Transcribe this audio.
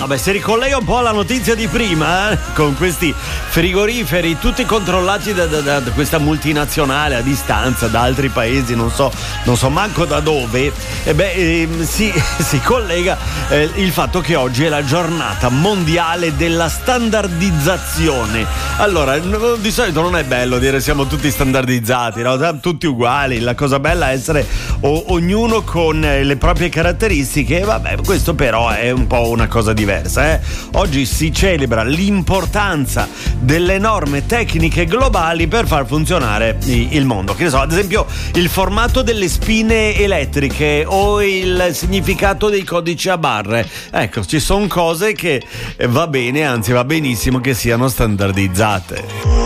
Vabbè, si ricollega un po' alla notizia di prima, con questi frigoriferi tutti controllati da questa multinazionale a distanza, da altri paesi, non so manco da dove. Si collega il fatto che oggi è la giornata mondiale della standardizzazione. Allora, di solito non è bello dire siamo tutti standardizzati, no? Tutti uguali. La cosa bella è essere ognuno con le proprie caratteristiche. Vabbè, questo però è un po' una cosa diversa. Oggi si celebra l'importanza delle norme tecniche globali per far funzionare il mondo. Che ne so, ad esempio il formato delle spine elettriche o il significato dei codici a barre. Ecco, ci sono cose che va bene, anzi va benissimo che siano standardizzate.